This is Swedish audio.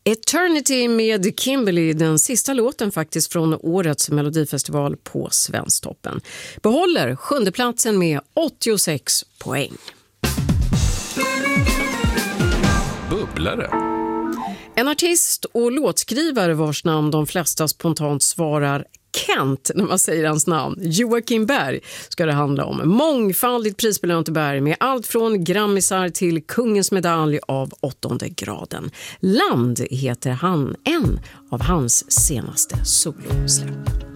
Eternity med Kimberly, den sista låten faktiskt från årets Melodifestival på Svensktoppen. Behåller 7:e platsen med 86 poäng. Bubblare. En artist och låtskrivare vars namn de flesta spontant svarar Kent när man säger hans namn. Joakim Berg ska det handla om. Mångfaldigt prisbelönte Berg med allt från grammisar till kungens medalj av 8:e graden. Land heter han, en av hans senaste solosläpp.